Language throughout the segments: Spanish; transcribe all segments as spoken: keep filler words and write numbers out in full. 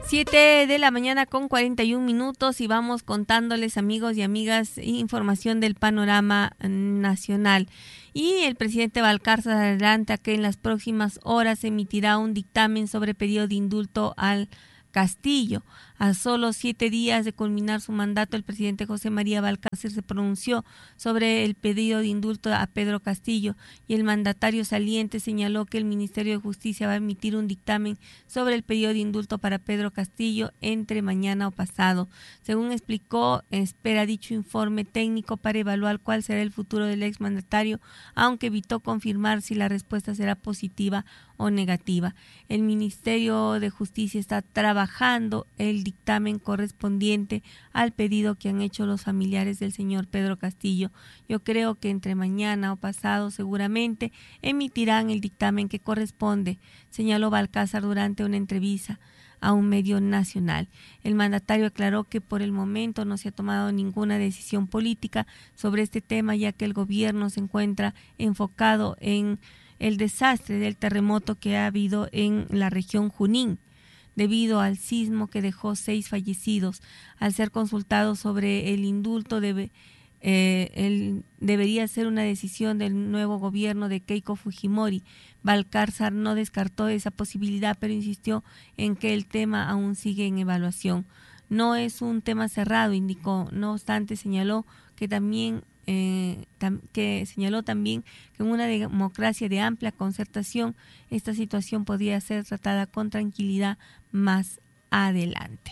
Siete de la mañana con cuarenta y un minutos y vamos contándoles, amigos y amigas, información del panorama nacional. Y el presidente Valcárcel adelanta que en las próximas horas emitirá un dictamen sobre pedido de indulto al Castillo. A solo siete días de culminar su mandato, el presidente José María Valcárcel se pronunció sobre el pedido de indulto a Pedro Castillo y el mandatario saliente señaló que el Ministerio de Justicia va a emitir un dictamen sobre el pedido de indulto para Pedro Castillo entre mañana o pasado. Según explicó, espera dicho informe técnico para evaluar cuál será el futuro del exmandatario, aunque evitó confirmar si la respuesta será positiva o negativa. El Ministerio de Justicia está trabajando el dictamen correspondiente al pedido que han hecho los familiares del señor Pedro Castillo. Yo creo que entre mañana o pasado seguramente emitirán el dictamen que corresponde, señaló Balcázar durante una entrevista a un medio nacional. El mandatario aclaró que por el momento no se ha tomado ninguna decisión política sobre este tema, ya que el gobierno se encuentra enfocado en el desastre del terremoto que ha habido en la región Junín, debido al sismo que dejó seis fallecidos. Al ser consultado sobre el indulto, debe, eh, el, debería ser una decisión del nuevo gobierno de Keiko Fujimori. Valcárcel no descartó esa posibilidad, pero insistió en que el tema aún sigue en evaluación. No es un tema cerrado, indicó. No obstante, señaló que también Eh, tam, que señaló también que en una democracia de amplia concertación esta situación podría ser tratada con tranquilidad más adelante.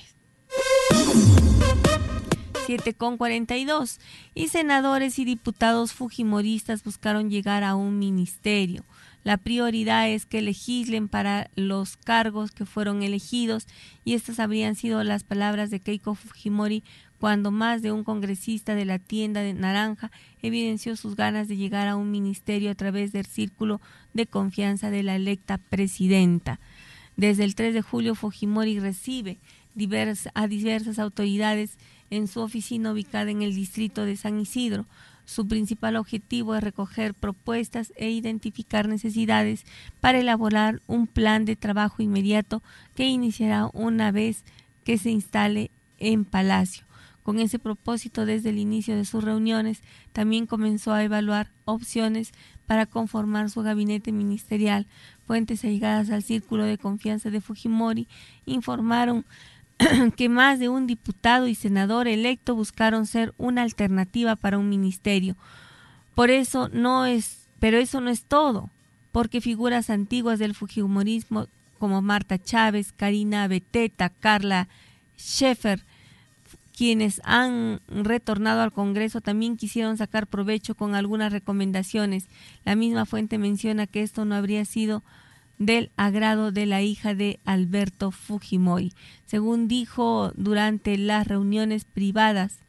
siete con cuarenta y dos y senadores y diputados fujimoristas buscaron llegar a un ministerio. La prioridad es que legislen para los cargos que fueron elegidos, y estas habrían sido las palabras de Keiko Fujimori cuando más de un congresista de la tienda de naranja evidenció sus ganas de llegar a un ministerio a través del círculo de confianza de la electa presidenta. Desde el tres de julio, Fujimori recibe divers, a diversas autoridades en su oficina ubicada en el distrito de San Isidro. Su principal objetivo es recoger propuestas e identificar necesidades para elaborar un plan de trabajo inmediato que iniciará una vez que se instale en Palacio. Con ese propósito, desde el inicio de sus reuniones, también comenzó a evaluar opciones para conformar su gabinete ministerial. Fuentes allegadas al círculo de confianza de Fujimori informaron que más de un diputado y senador electo buscaron ser una alternativa para un ministerio. Por eso no es, pero eso no es todo, porque figuras antiguas del fujimorismo como Marta Chávez, Karina Beteta, Carla Schaefer, quienes han retornado al Congreso, también quisieron sacar provecho con algunas recomendaciones. La misma fuente menciona que esto no habría sido del agrado de la hija de Alberto Fujimori. Según dijo durante las reuniones privadas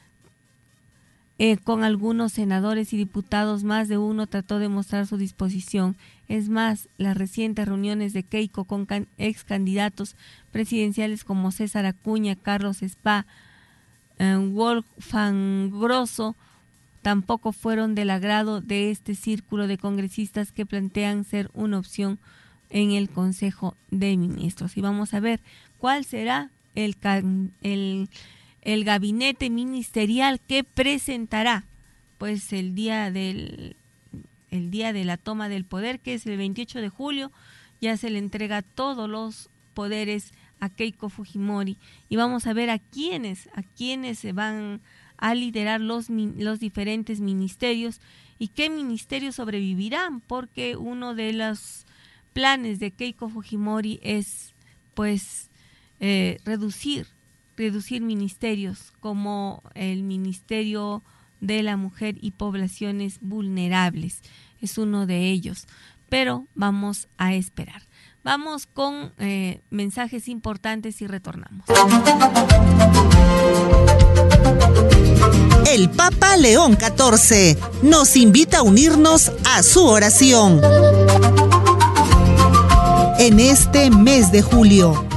eh, con algunos senadores y diputados, más de uno trató de mostrar su disposición. Es más, las recientes reuniones de Keiko con can- ex candidatos presidenciales como César Acuña, Carlos Spa, eh, Wolfgang Grosso, tampoco fueron del agrado de este círculo de congresistas que plantean ser una opción en el Consejo de Ministros. Y vamos a ver cuál será el, el, el gabinete ministerial que presentará pues el día del el día de la toma del poder, que es el veintiocho de julio. Ya se le entrega todos los poderes a Keiko Fujimori, y vamos a ver a quiénes, a quiénes se van a liderar los, los diferentes ministerios y qué ministerios sobrevivirán, porque uno de los planes de Keiko Fujimori es pues eh, reducir, reducir ministerios como el Ministerio de la Mujer y Poblaciones Vulnerables, es uno de ellos, pero vamos a esperar. Vamos con eh, mensajes importantes y retornamos. El Papa León catorce nos invita a unirnos a su oración. En este mes de julio,